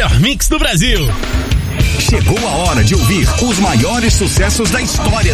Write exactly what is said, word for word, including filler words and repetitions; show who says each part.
Speaker 1: melhor mix do Brasil.
Speaker 2: Chegou a hora de ouvir os maiores sucessos da história